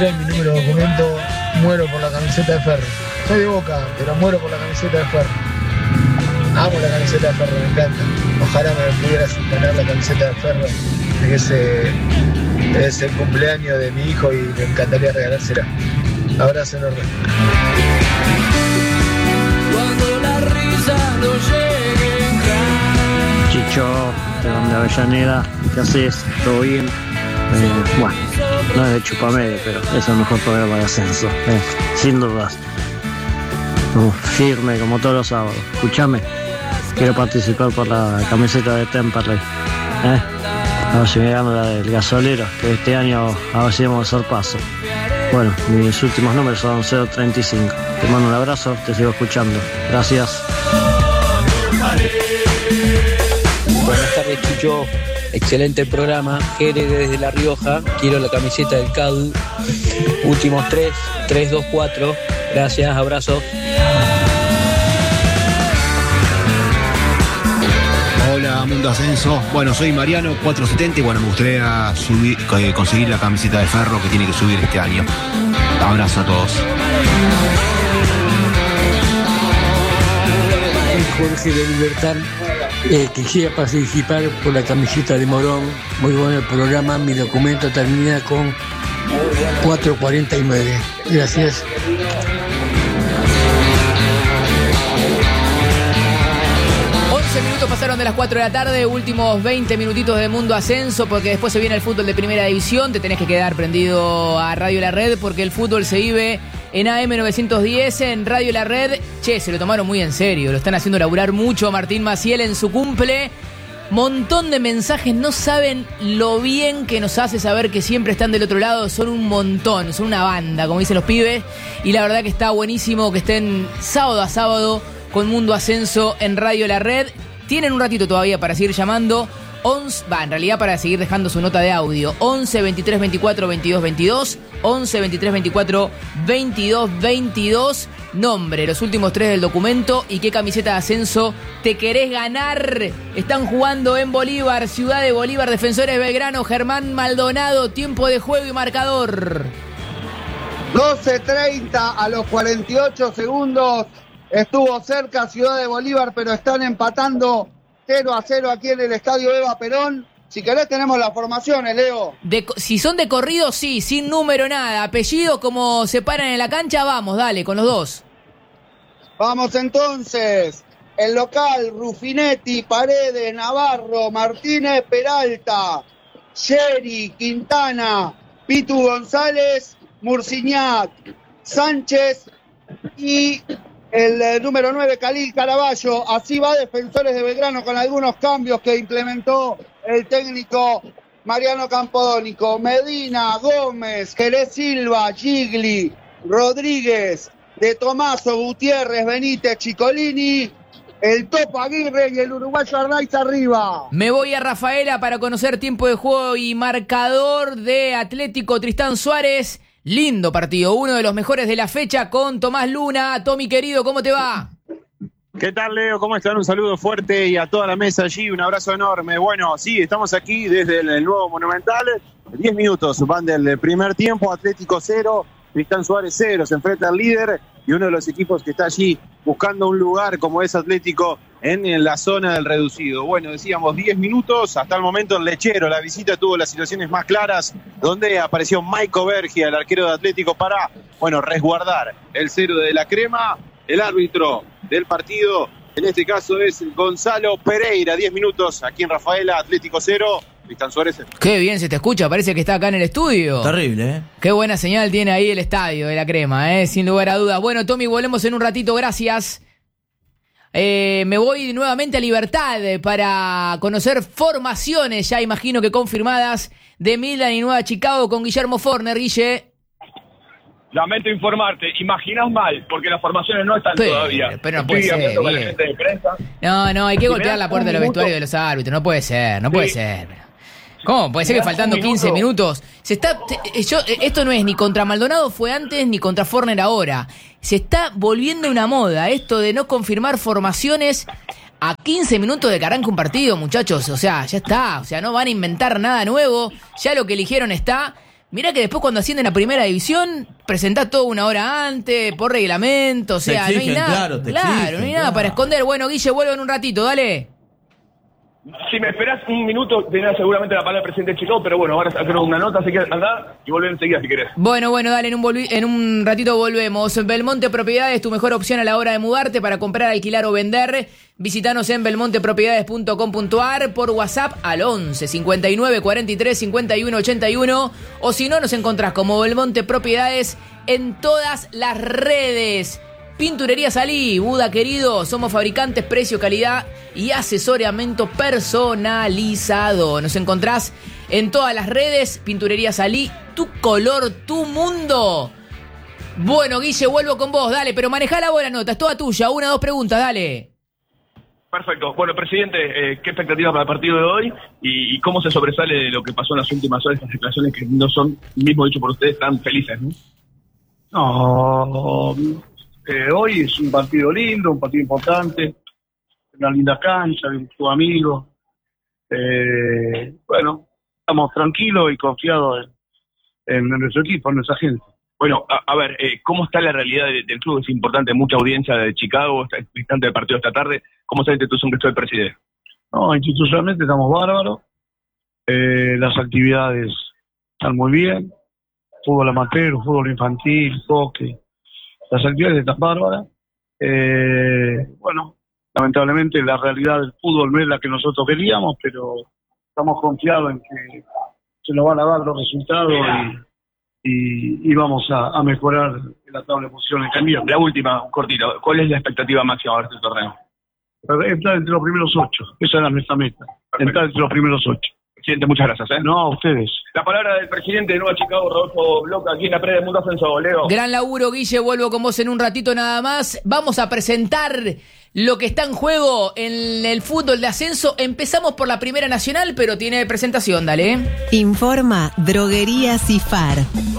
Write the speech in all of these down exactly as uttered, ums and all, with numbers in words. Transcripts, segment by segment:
En mi número de documento muero por la camiseta de Ferro. Soy de Boca, pero muero por la camiseta de Ferro. Amo la camiseta de Ferro, me encanta. Ojalá me pudieras tener la camiseta de Ferro, que ese es el cumpleaños de mi hijo y me encantaría regalársela. Abrazo enorme. Cuando la risa no llegue. Chicho, de donde Avellaneda, ¿qué haces? ¿Todo bien? Eh, bueno, no es de Chupamedia, pero es el mejor programa de ascenso, eh, sin dudas. Uh, firme como todos los sábados. Escúchame, quiero participar por la camiseta de Temperley. Eh, a ver si me gano la del gasolero, que este año a ver si vamos a hacer paso. Bueno, mis últimos números son cero treinta y cinco. Te mando un abrazo, te sigo escuchando. Gracias. Buenas tardes, Chicho. Excelente programa. Jere desde La Rioja. Quiero la camiseta del C A D. Últimos tres, tres, dos, cuatro. Gracias, abrazo. Hola, Mundo Ascenso. Bueno, soy Mariano, cuatrocientos setenta y bueno, me gustaría subir, eh, conseguir la camiseta de Ferro que tiene que subir este año. Abrazo a todos. Jorge de Libertad, eh, quisiera participar por la camiseta de Morón. Muy bueno el programa, mi documento termina con cuatrocientos cuarenta y nueve. Gracias. once minutos pasaron de las cuatro de la tarde, últimos veinte minutitos de Mundo Ascenso, porque después se viene el fútbol de primera división. Te tenés que quedar prendido a Radio La Red, porque el fútbol se vive en A M novecientos diez, en Radio La Red. Che, se lo tomaron muy en serio, lo están haciendo laburar mucho a Martín Maciel en su cumple. Montón de mensajes, no saben lo bien que nos hace saber que siempre están del otro lado. Son un montón, son una banda, como dicen los pibes. Y la verdad que está buenísimo que estén sábado a sábado con Mundo Ascenso en Radio La Red. Tienen un ratito todavía para seguir llamando. once, va, en realidad para seguir dejando su nota de audio. once, veintitrés, veinticuatro, veintidós, veintidós. once, veintitrés, veinticuatro, veintidós, veintidós. Nombre, los últimos tres del documento y qué camiseta de ascenso te querés ganar. Están jugando en Bolívar, Ciudad de Bolívar, Defensores Belgrano, Germán Maldonado. Tiempo de juego y marcador. doce treinta a los cuarenta y ocho segundos. Estuvo cerca Ciudad de Bolívar, pero están empatando cero a cero aquí en el Estadio Eva Perón. Si querés tenemos las formaciones, Leo. De, si son de corrido, sí, sin número, nada. Apellidos como se paran en la cancha, vamos, dale, con los dos. Vamos entonces. El local, Rufinetti, Paredes, Navarro, Martínez, Peralta, Sherry, Quintana, Pitu González, Murciñac, Sánchez y el eh, número nueve, Khalil Caraballo. Así va Defensores de Belgrano con algunos cambios que implementó el técnico Mariano Campodónico. Medina, Gómez, Jerez Silva, Gigli, Rodríguez, De Tomaso, Gutiérrez, Benítez, Chicolini, el Topo Aguirre y el uruguayo Arnaiz arriba. Me voy a Rafaela para conocer tiempo de juego y marcador de Atlético Tristán Suárez. Lindo partido, uno de los mejores de la fecha con Tomás Luna. Tommy querido, ¿cómo te va? ¿Qué tal, Leo? ¿Cómo están? Un saludo fuerte y a toda la mesa allí, un abrazo enorme. Bueno, sí, estamos aquí desde el, el nuevo Monumental. Diez minutos van del primer tiempo, Atlético cero, Tristán Suárez cero. Se enfrenta al líder y uno de los equipos que está allí buscando un lugar como es Atlético en, en la zona del reducido. Bueno, decíamos diez minutos, hasta el momento el Lechero, la visita tuvo las situaciones más claras, donde apareció Maico Bergia, el arquero de Atlético, para, bueno, resguardar el cero de la crema. El árbitro del partido, en este caso es Gonzalo Pereira. diez minutos aquí en Rafaela, Atlético cero, Tristán Suárez cero. Qué bien se te escucha, parece que está acá en el estudio. Terrible, ¿eh? Qué buena señal tiene ahí el estadio de la crema, ¿eh? Sin lugar a dudas. Bueno, Tommy, volvemos en un ratito, gracias. Eh, me voy nuevamente a Libertad para conocer formaciones, ya imagino que confirmadas, de Milan y Nueva Chicago con Guillermo Forner. Guille. Lamento informarte, imaginás mal, porque las formaciones no están pero, todavía. Pero no puede ser, con la gente de prensa. No, no, hay que Si golpear la puerta de los vestuarios de los árbitros, no puede ser, no sí. puede ser. ¿Cómo? Puede ser que faltando quince minutos. Se está, yo, esto no es ni contra Maldonado fue antes ni contra Forner ahora. Se está volviendo una moda esto de no confirmar formaciones a quince minutos de que arranque un partido, muchachos. O sea, ya está. O sea, no van a inventar nada nuevo. Ya lo que eligieron está. Mirá que después cuando ascienden a primera división, presentás todo una hora antes, por reglamento, o sea, te exigen, no hay nada. Claro, te claro, exigen, no hay nada claro. para esconder. Bueno, Guille, vuelvo en un ratito, dale. Si me esperás un minuto, tenés seguramente la palabra del presidente Chico, pero bueno, ahora sacaron una nota, así que andá y volver enseguida si querés. Bueno, bueno, dale, en un, volvi- en un ratito volvemos. Belmonte Propiedades, tu mejor opción a la hora de mudarte para comprar, alquilar o vender. Visítanos en belmonte propiedades punto com punto a r, por WhatsApp al once cincuenta y nueve cuarenta y tres cincuenta y uno ochenta y uno, o si no, nos encontrás como Belmonte Propiedades en todas las redes. Pinturería Salí, Buda querido, somos fabricantes, precio, calidad y asesoramiento personalizado. Nos encontrás en todas las redes. Pinturería Salí, tu color, tu mundo. Bueno, Guille, vuelvo con vos, dale, pero manejá la buena nota, es toda tuya. Una, dos preguntas, dale. Perfecto. Bueno, presidente, eh, ¿qué expectativa para el partido de hoy? Y, y cómo se sobresale de lo que pasó en las últimas horas, estas declaraciones que no son, mismo dicho por ustedes, tan felices, ¿no? No, eh, hoy es un partido lindo, un partido importante, una linda cancha, de un club amigo. Eh, bueno, estamos tranquilos y confiados en, en nuestro equipo, en nuestra gente. Bueno, a, a ver, eh, ¿cómo está la realidad de, del club? Es importante, mucha audiencia de Chicago, está distante del partido esta tarde. ¿Cómo está la institución que estoy presidente? No, institucionalmente estamos bárbaros, eh, las actividades están muy bien, fútbol amateur, fútbol infantil, hockey, las actividades están bárbaras. Eh, bueno, lamentablemente la realidad del fútbol no es la que nosotros queríamos, pero estamos confiados en que se nos van a dar los resultados y... Y, y vamos a, a mejorar la tabla de posiciones también. La última, cortito, ¿cuál es la expectativa máxima de este torneo? Entrar entre los primeros ocho, esa era nuestra meta, entrar entre los primeros ocho. Presidente, muchas gracias. ¿eh? No, a ustedes. La palabra del presidente de Nueva Chicago, Rodolfo Bloca, aquí en la Previa de Mundo Ascenso, Leo. Gran laburo, Guille, vuelvo con vos en un ratito nada más. Vamos a presentar lo que está en juego en el fútbol de ascenso. Empezamos por la Primera Nacional, pero tiene presentación, dale. Informa Droguería Cifar.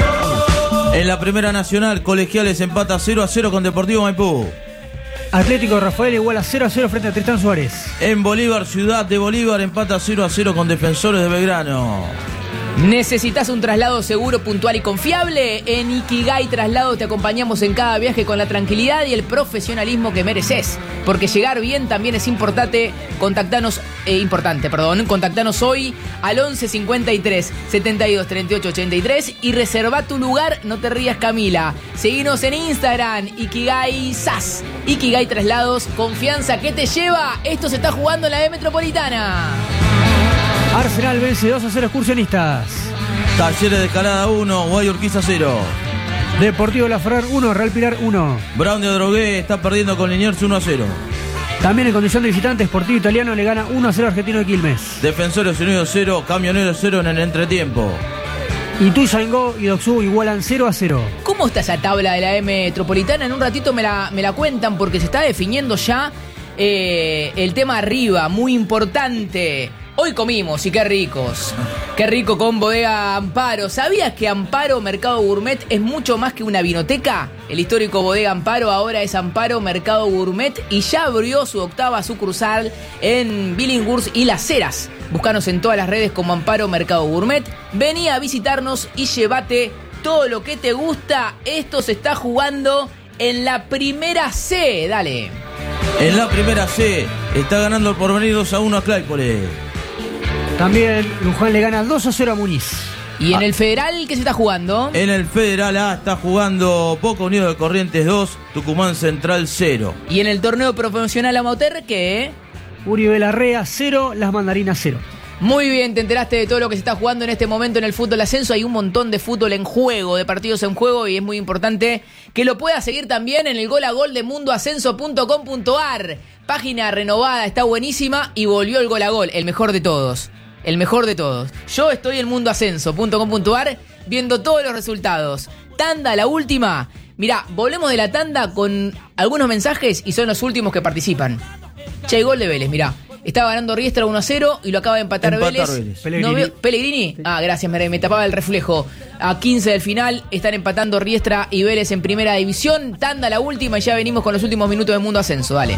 En la Primera Nacional, Colegiales empata cero a cero con Deportivo Maipú. Atlético Rafael igual a cero a cero frente a Tristán Suárez. En Bolívar, Ciudad de Bolívar empata cero a cero con Defensores de Belgrano. ¿Necesitas un traslado seguro, puntual y confiable? En Ikigai Traslado te acompañamos en cada viaje con la tranquilidad y el profesionalismo que mereces. Porque llegar bien también es importante. Contactanos, eh, importante, perdón. Contactanos hoy al once cincuenta y tres setenta y dos treinta y ocho ochenta y tres y reserva tu lugar. No te rías, Camila. Seguinos en Instagram, Ikigai S A S. Ikigai Traslados, confianza que te lleva. Esto se está jugando en la E Metropolitana. Arsenal vence dos a cero Excursionistas. Talleres de Escalada uno, Guayurquiza cero. Deportivo La Ferrer uno, Real Pilar uno. Brown de Adrogué está perdiendo con Liniers uno a cero. También en condición de visitante, Sportivo Italiano le gana uno a cero Argentino de Quilmes. Defensores Unidos cero, Camioneros cero en el entretiempo. Ituzaingó y Doxú igualan cero a cero. ¿Cómo está esa tabla de la E Metropolitana? En un ratito me la, me la cuentan porque se está definiendo ya eh, el tema arriba, muy importante. Hoy comimos y qué ricos. Qué rico con Bodega Amparo. ¿Sabías que Amparo Mercado Gourmet es mucho más que una vinoteca? El histórico Bodega Amparo ahora es Amparo Mercado Gourmet y ya abrió su octava sucursal en Billinghurst y Las Heras. Búscanos en todas las redes como Amparo Mercado Gourmet. Vení a visitarnos y llévate todo lo que te gusta. Esto se está jugando en la Primera C. Dale. En la Primera C está ganando el Porvenir dos a uno a Claypole. También Luján le gana dos a cero a Muniz. ¿Y en el Federal qué se está jugando? En el Federal A está jugando Boca Unido de Corrientes dos, Tucumán Central cero. ¿Y en el torneo profesional amateur qué? Uribe Larrea cero, Las Mandarinas cero. Muy bien, te enteraste de todo lo que se está jugando en este momento en el fútbol ascenso. Hay un montón de fútbol en juego, de partidos en juego, y es muy importante que lo puedas seguir también en el gol a gol de mundo ascenso punto com punto a r. Página renovada, está buenísima y volvió el gol a gol, el mejor de todos. El mejor de todos. Yo estoy en mundo ascenso punto com punto a r viendo todos los resultados. Tanda, la última. Mirá, volvemos de la tanda con algunos mensajes y son los últimos que participan. Che, hay gol de Vélez, mirá. Estaba ganando Riestra uno a cero y lo acaba de empatar, Empatar Vélez. Vélez. Pellegrini. No veo- ¿Pellegrini? Ah, gracias, me, me tapaba el reflejo. A quince del final están empatando Riestra y Vélez en primera división. Tanda, la última, y ya venimos con los últimos minutos de Mundo Ascenso. Dale.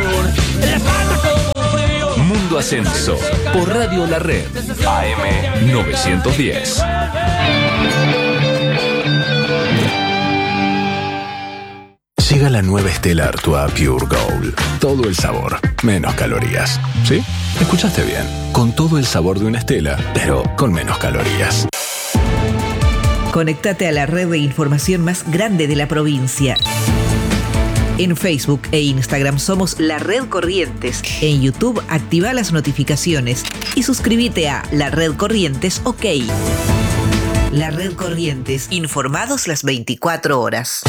Mundo Ascenso por Radio La Red A M novecientos diez. Llega la nueva Stella Artois Pure Gold. Todo el sabor, menos calorías. ¿Sí? Escuchaste bien. Con todo el sabor de una Stella, pero con menos calorías. Conéctate a la red de información más grande de la provincia. En Facebook e Instagram somos La Red Corrientes. En YouTube activa las notificaciones y suscríbete a La Red Corrientes OK. La Red Corrientes, informados las veinticuatro horas.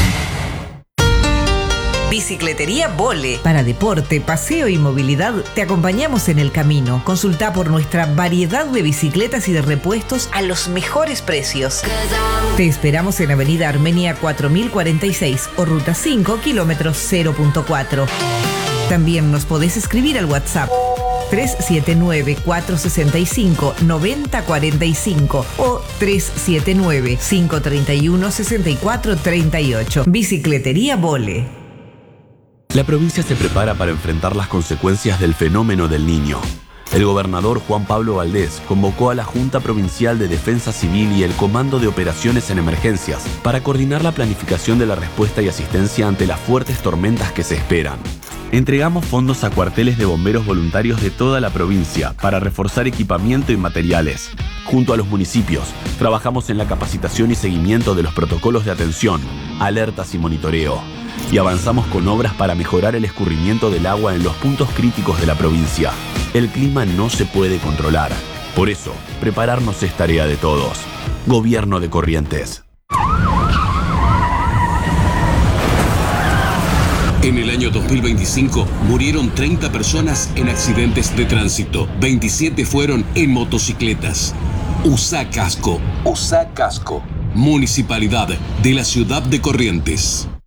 Bicicletería Vole. Para deporte, paseo y movilidad, te acompañamos en el camino. Consulta por nuestra variedad de bicicletas y de repuestos a los mejores precios. Te esperamos en Avenida Armenia cuatro mil cuarenta y seis o Ruta cinco, kilómetros cero punto cuatro. También nos podés escribir al WhatsApp tres siete nueve, cuatro seis cinco, nueve cero cuatro cinco o tres siete nueve, cinco tres uno, seis cuatro tres ocho. Bicicletería Vole. La provincia se prepara para enfrentar las consecuencias del fenómeno del Niño. El gobernador Juan Pablo Valdés convocó a la Junta Provincial de Defensa Civil y el Comando de Operaciones en Emergencias para coordinar la planificación de la respuesta y asistencia ante las fuertes tormentas que se esperan. Entregamos fondos a cuarteles de bomberos voluntarios de toda la provincia para reforzar equipamiento y materiales. Junto a los municipios, trabajamos en la capacitación y seguimiento de los protocolos de atención, alertas y monitoreo. Y avanzamos con obras para mejorar el escurrimiento del agua en los puntos críticos de la provincia. El clima no se puede controlar. Por eso, prepararnos es tarea de todos. Gobierno de Corrientes. En el año dos mil veinticinco murieron treinta personas en accidentes de tránsito. veintisiete fueron en motocicletas. Usá casco. Usá casco. Municipalidad de la Ciudad de Corrientes.